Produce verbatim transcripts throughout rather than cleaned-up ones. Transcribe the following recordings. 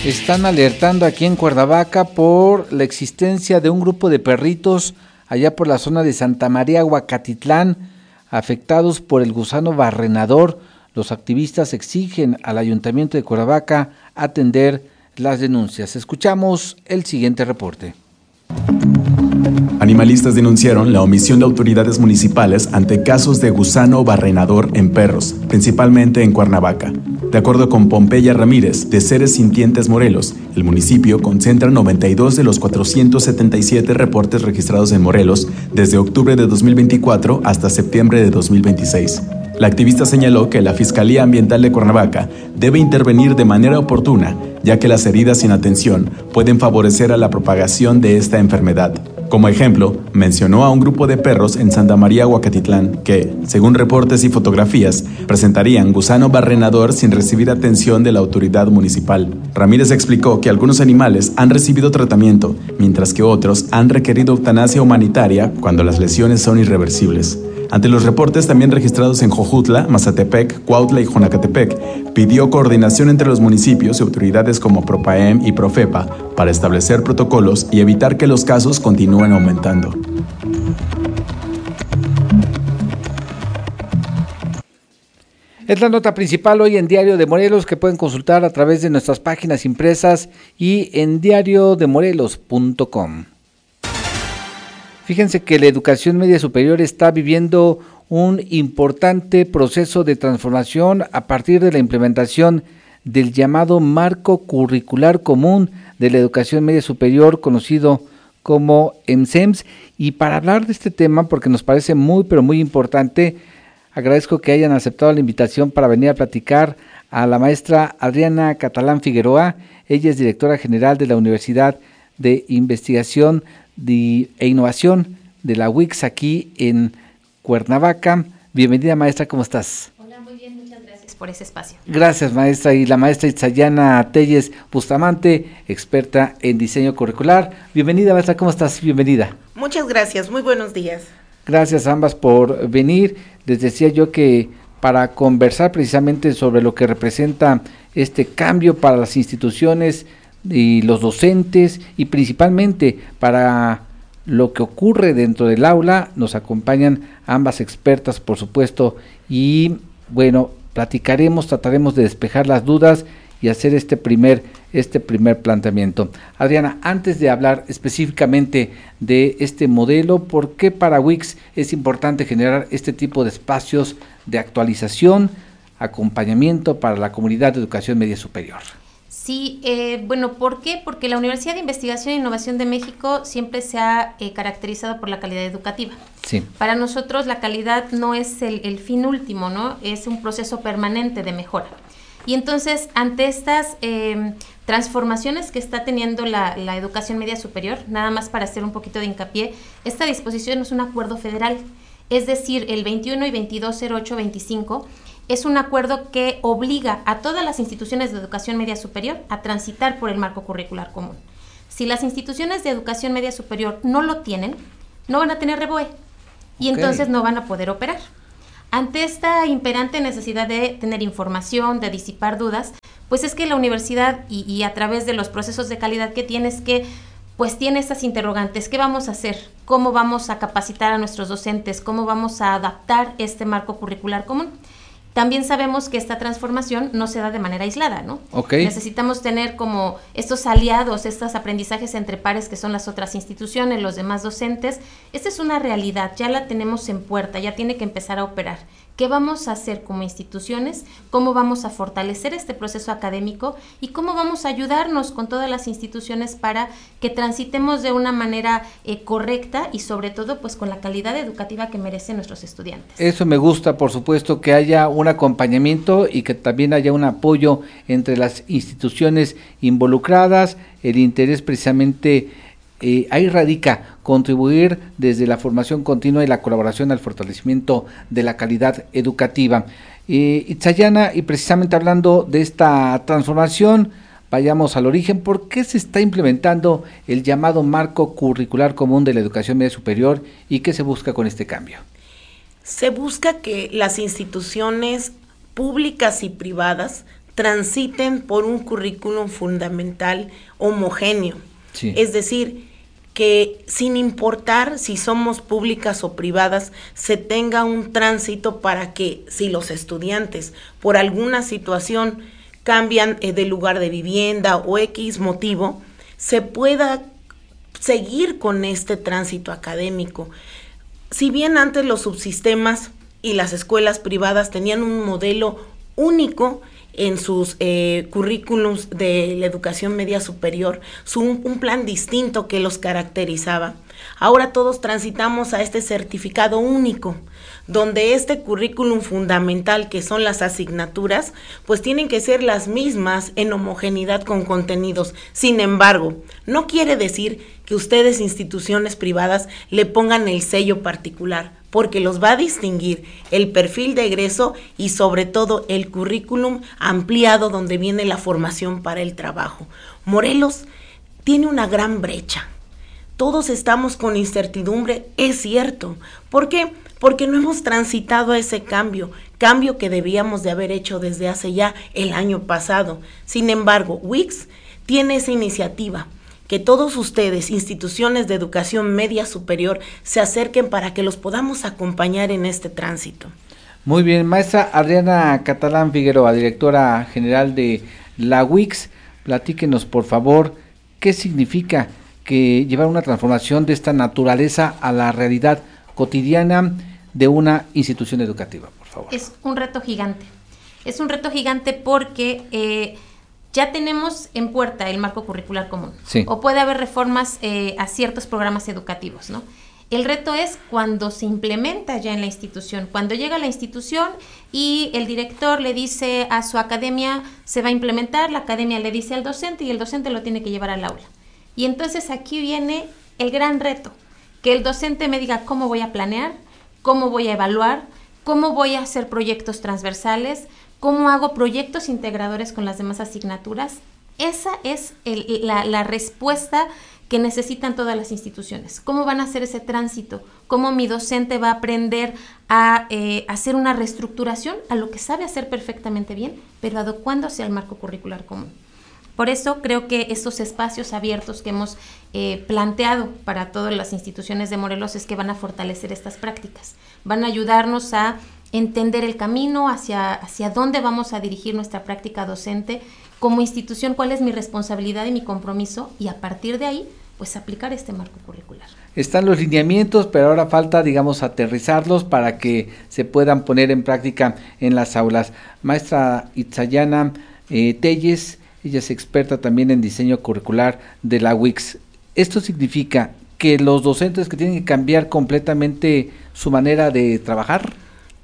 Están alertando aquí en Cuernavaca por la existencia de un grupo de perritos allá por la zona de Santa María, Huacatitlán, afectados por el gusano barrenador. Los activistas exigen al Ayuntamiento de Cuernavaca atender las denuncias. Escuchamos el siguiente reporte. Animalistas denunciaron la omisión de autoridades municipales ante casos de gusano barrenador en perros, principalmente en Cuernavaca. De acuerdo con Pompeya Ramírez, de Seres Sintientes Morelos, el municipio concentra noventa y dos de los cuatrocientos setenta y siete reportes registrados en Morelos desde octubre de dos mil veinticuatro hasta septiembre de dos mil veintiséis. La activista señaló que la Fiscalía Ambiental de Cuernavaca debe intervenir de manera oportuna, ya que las heridas sin atención pueden favorecer a la propagación de esta enfermedad. Como ejemplo, mencionó a un grupo de perros en Santa María, Huacatitlán, que, según reportes y fotografías, presentarían gusano barrenador sin recibir atención de la autoridad municipal. Ramírez explicó que algunos animales han recibido tratamiento, mientras que otros han requerido eutanasia humanitaria cuando las lesiones son irreversibles. Ante los reportes también registrados en Jojutla, Mazatepec, Cuautla y Jonacatepec, pidió coordinación entre los municipios y autoridades como Propaem y Profepa para establecer protocolos y evitar que los casos continúen aumentando. Es la nota principal hoy en Diario de Morelos, que pueden consultar a través de nuestras páginas impresas y en diario de morelos punto com. Fíjense que la educación media superior está viviendo un importante proceso de transformación a partir de la implementación del llamado Marco Curricular Común de la Educación Media Superior, conocido como M C E M S. Y para hablar de este tema, porque nos parece muy, pero muy importante, agradezco que hayan aceptado la invitación para venir a platicar a la maestra Adriana Catalán Figueroa. Ella es directora general de la Universidad de Investigación de, e Innovación de la U I C S aquí en Cuernavaca. Bienvenida, maestra, ¿cómo estás? Hola, muy bien, muchas gracias por ese espacio. Gracias, maestra. Y la maestra Itzayana Telles Bustamante, experta en diseño curricular. Bienvenida, maestra, ¿cómo estás? Bienvenida. Muchas gracias, muy buenos días. Gracias a ambas por venir. Les decía yo que para conversar precisamente sobre lo que representa este cambio para las instituciones y los docentes, y principalmente para lo que ocurre dentro del aula, nos acompañan ambas expertas, por supuesto, y bueno, platicaremos, trataremos de despejar las dudas y hacer este primer, este primer planteamiento. Adriana, antes de hablar específicamente de este modelo, ¿por qué para U I C S es importante generar este tipo de espacios de actualización, acompañamiento para la comunidad de educación media superior? Sí, eh, bueno, ¿por qué? Porque la Universidad de Investigación e Innovación de México siempre se ha eh, caracterizado por la calidad educativa. Sí. Para nosotros la calidad no es el, el fin último, ¿no? Es un proceso permanente de mejora. Y entonces, ante estas eh, transformaciones que está teniendo la, la educación media superior, nada más para hacer un poquito de hincapié, esta disposición es un acuerdo federal, es decir, el veintiuno y veintidós cero ocho veinticinco, es un acuerdo que obliga a todas las instituciones de educación media superior a transitar por el marco curricular común. Si las instituciones de educación media superior no lo tienen, no van a tener R B O E y okay. Entonces no van a poder operar. Ante esta imperante necesidad de tener información, de disipar dudas, pues es que la universidad y, y a través de los procesos de calidad que tiene es que pues tiene estas interrogantes. ¿Qué vamos a hacer? ¿Cómo vamos a capacitar a nuestros docentes? ¿Cómo vamos a adaptar este marco curricular común? También sabemos que esta transformación no se da de manera aislada, ¿no? Okay. Necesitamos tener como estos aliados, estos aprendizajes entre pares que son las otras instituciones, los demás docentes. Esta es una realidad, ya la tenemos en puerta, ya tiene que empezar a operar. ¿Qué vamos a hacer como instituciones? ¿Cómo vamos a fortalecer este proceso académico? ¿Y cómo vamos a ayudarnos con todas las instituciones para que transitemos de una manera eh, correcta y sobre todo pues con la calidad educativa que merecen nuestros estudiantes? Eso me gusta, por supuesto, que haya un acompañamiento y que también haya un apoyo entre las instituciones involucradas. El interés precisamente eh, ahí radica contribuir desde la formación continua y la colaboración al fortalecimiento de la calidad educativa. Eh, Itzayana, y precisamente hablando de esta transformación, vayamos al origen. ¿Por qué se está implementando el llamado Marco Curricular Común de la Educación Media Superior y qué se busca con este cambio? Se busca que las instituciones públicas y privadas transiten por un currículum fundamental homogéneo. Sí. Es decir, que sin importar si somos públicas o privadas, se tenga un tránsito para que si los estudiantes por alguna situación cambian eh, de lugar de vivienda o X motivo, se pueda seguir con este tránsito académico. Si bien antes los subsistemas y las escuelas privadas tenían un modelo único en sus eh, currículums de la educación media superior, su, un, un plan distinto que los caracterizaba. Ahora todos transitamos a este certificado único, donde este currículum fundamental, que son las asignaturas, pues tienen que ser las mismas en homogeneidad con contenidos. Sin embargo, no quiere decir que ustedes, instituciones privadas, le pongan el sello particular, porque los va a distinguir el perfil de egreso y sobre todo el currículum ampliado donde viene la formación para el trabajo. Morelos tiene una gran brecha. Todos estamos con incertidumbre, es cierto. ¿Por qué? Porque no hemos transitado a ese cambio, cambio que debíamos de haber hecho desde hace ya el año pasado. Sin embargo, W I C S tiene esa iniciativa, que todos ustedes, instituciones de educación media superior, se acerquen para que los podamos acompañar en este tránsito. Muy bien, maestra Adriana Catalán Figueroa, directora general de la W I C S, platíquenos por favor qué significa que llevar una transformación de esta naturaleza a la realidad cotidiana de una institución educativa, por favor. Es un reto gigante, es un reto gigante porque eh, ya tenemos en puerta el marco curricular común, sí. O puede haber reformas eh, a ciertos programas educativos, ¿no? El reto es cuando se implementa ya en la institución, cuando llega a la institución y el director le dice a su academia, se va a implementar, la academia le dice al docente y el docente lo tiene que llevar al aula. Y entonces aquí viene el gran reto, que el docente me diga cómo voy a planear, cómo voy a evaluar, cómo voy a hacer proyectos transversales, cómo hago proyectos integradores con las demás asignaturas. Esa es el, la, la respuesta que necesitan todas las instituciones. ¿Cómo van a hacer ese tránsito? ¿Cómo mi docente va a aprender a eh, hacer una reestructuración a lo que sabe hacer perfectamente bien, pero adecuándose al marco curricular común? Por eso creo que estos espacios abiertos que hemos eh, planteado para todas las instituciones de Morelos es que van a fortalecer estas prácticas, van a ayudarnos a entender el camino hacia, hacia dónde vamos a dirigir nuestra práctica docente como institución, cuál es mi responsabilidad y mi compromiso, y a partir de ahí, pues aplicar este marco curricular. Están los lineamientos, pero ahora falta, digamos, aterrizarlos para que se puedan poner en práctica en las aulas. Maestra Itzayana eh, Telles, ella es experta también en diseño curricular de la W I C S. ¿Esto significa que los docentes que tienen que cambiar completamente su manera de trabajar?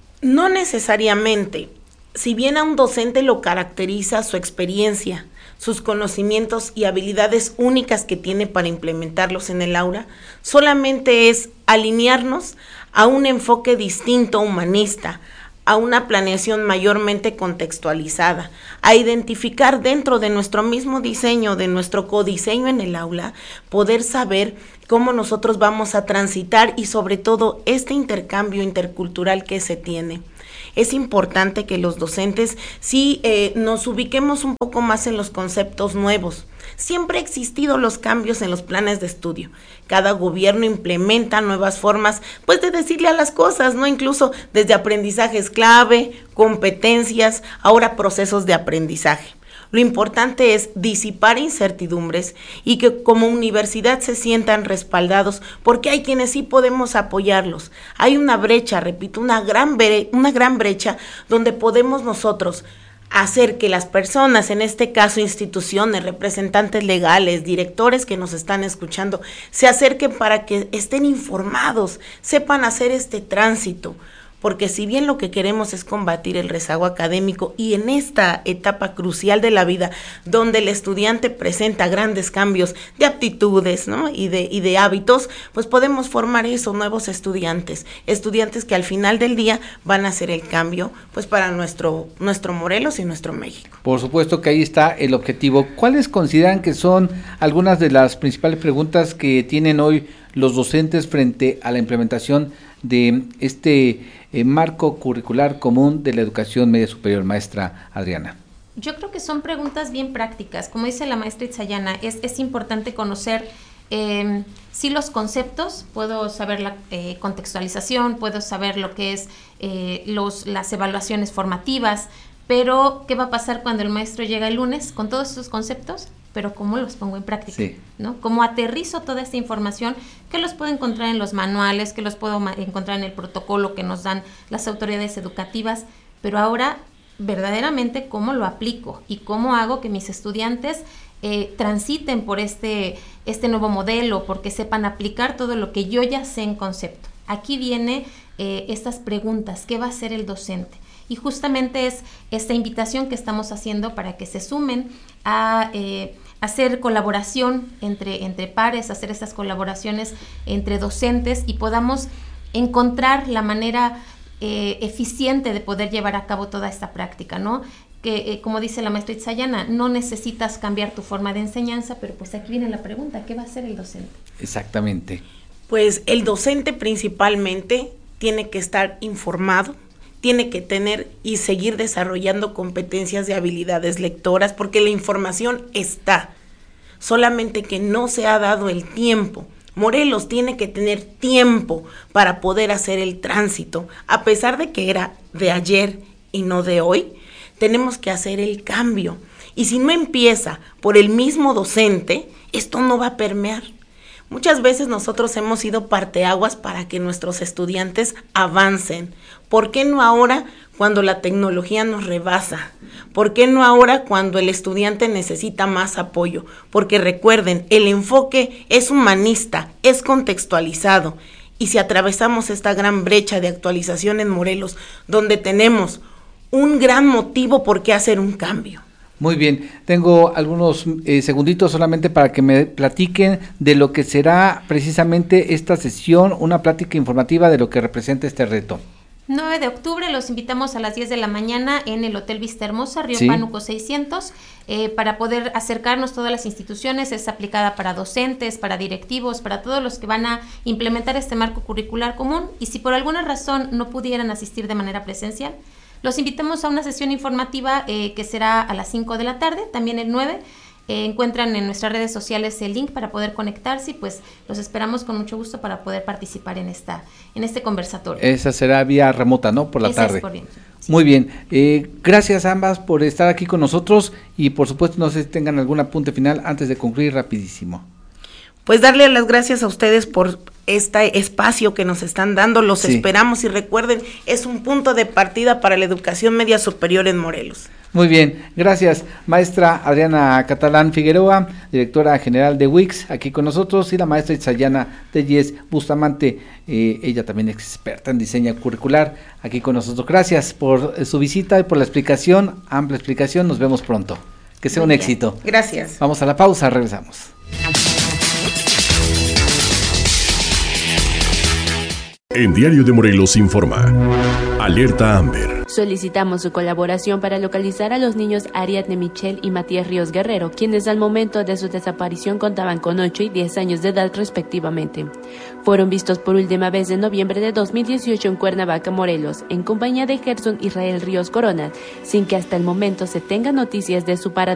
No necesariamente. Si bien a un docente lo caracteriza su experiencia, sus conocimientos y habilidades únicas que tiene para implementarlos en el aula, solamente es alinearnos a un enfoque distinto humanista, a una planeación mayormente contextualizada, a identificar dentro de nuestro mismo diseño, de nuestro codiseño en el aula, poder saber cómo nosotros vamos a transitar y sobre todo este intercambio intercultural que se tiene. Es importante que los docentes sí eh, nos ubiquemos un poco más en los conceptos nuevos. Siempre han existido los cambios en los planes de estudio. Cada gobierno implementa nuevas formas, pues, de decirle a las cosas, ¿no? Incluso desde aprendizajes clave, competencias, ahora procesos de aprendizaje. Lo importante es disipar incertidumbres y que como universidad se sientan respaldados, porque hay quienes sí podemos apoyarlos. Hay una brecha, repito, una gran, bre- una gran brecha donde podemos nosotros hacer que las personas, en este caso instituciones, representantes legales, directores que nos están escuchando, se acerquen para que estén informados, sepan hacer este tránsito. Porque si bien lo que queremos es combatir el rezago académico y en esta etapa crucial de la vida, donde el estudiante presenta grandes cambios de aptitudes, ¿no? y, de, y de hábitos, pues podemos formar esos nuevos estudiantes, estudiantes que al final del día van a hacer el cambio pues para nuestro, nuestro Morelos y nuestro México. Por supuesto que ahí está el objetivo. ¿Cuáles consideran que son algunas de las principales preguntas que tienen hoy los docentes frente a la implementación de este eh, marco curricular común de la educación media superior, maestra Adriana? Yo creo que son preguntas bien prácticas. Como dice la maestra Itzayana, es, es importante conocer eh, sí los conceptos, puedo saber la eh, contextualización, puedo saber lo que es eh, los, las evaluaciones formativas, pero ¿qué va a pasar cuando el maestro llega el lunes con todos esos conceptos? Pero ¿cómo los pongo en práctica? Sí. ¿No? ¿Cómo aterrizo toda esta información que los puedo encontrar en los manuales, que los puedo encontrar en el protocolo que nos dan las autoridades educativas? Pero ahora, verdaderamente, ¿cómo lo aplico? Y cómo hago que mis estudiantes eh, transiten por este, este nuevo modelo, porque sepan aplicar todo lo que yo ya sé en concepto. Aquí viene eh, estas preguntas, ¿qué va a hacer el docente? Y justamente es esta invitación que estamos haciendo para que se sumen a eh, hacer colaboración entre, entre pares, hacer estas colaboraciones entre docentes y podamos encontrar la manera eh, eficiente de poder llevar a cabo toda esta práctica, ¿no? Que, eh, como dice la maestra Itzayana, no necesitas cambiar tu forma de enseñanza, pero pues aquí viene la pregunta, ¿qué va a hacer el docente? Exactamente. Pues el docente principalmente tiene que estar informado, tiene que tener y seguir desarrollando competencias de habilidades lectoras, porque la información está, solamente que no se ha dado el tiempo. Morelos tiene que tener tiempo para poder hacer el tránsito, a pesar de que era de ayer y no de hoy, tenemos que hacer el cambio. Y si no empieza por el mismo docente, esto no va a permear. Muchas veces nosotros hemos sido parteaguas para que nuestros estudiantes avancen. ¿Por qué no ahora cuando la tecnología nos rebasa? ¿Por qué no ahora cuando el estudiante necesita más apoyo? Porque recuerden, el enfoque es humanista, es contextualizado. Y si atravesamos esta gran brecha de actualización en Morelos, donde tenemos un gran motivo por qué hacer un cambio. Muy bien, tengo algunos eh, segunditos solamente para que me platiquen de lo que será precisamente esta sesión, una plática informativa de lo que representa este reto. nueve de octubre los invitamos a las diez de la mañana en el Hotel Vista Hermosa, Río Sí. Pánuco seiscientos, eh, para poder acercarnos todas las instituciones. Es aplicada para docentes, para directivos, para todos los que van a implementar este marco curricular común, y si por alguna razón no pudieran asistir de manera presencial, los invitamos a una sesión informativa eh, que será a las cinco de la tarde, también el nueve. Eh, encuentran en nuestras redes sociales el link para poder conectarse y pues los esperamos con mucho gusto para poder participar en esta en este conversatorio. Esa será vía remota, ¿no? Por la Esa tarde. Es por bien, sí. Muy bien, eh, gracias a ambas por estar aquí con nosotros y por supuesto no sé si tengan algún apunte final antes de concluir rapidísimo. Pues darle las gracias a ustedes por este espacio que nos están dando, los Sí. esperamos y recuerden, es un punto de partida para la educación media superior en Morelos. Muy bien, gracias maestra Adriana Catalán Figueroa, directora general de W I C S, aquí con nosotros, y la maestra Itzayana Tellez Bustamante, eh, ella también es experta en diseño curricular, aquí con nosotros. Gracias por eh, su visita y por la explicación, amplia explicación, nos vemos pronto. Que sea Muy un bien. éxito. Gracias. Vamos a la pausa, regresamos. En Diario de Morelos informa. Alerta Amber. Solicitamos su colaboración para localizar a los niños Ariadne Michel y Matías Ríos Guerrero, quienes al momento de su desaparición contaban con ocho y diez años de edad respectivamente. Fueron vistos por última vez en noviembre de dos mil dieciocho en Cuernavaca, Morelos, en compañía de Gerson Israel Ríos Corona, sin que hasta el momento se tenga noticias de su paradero.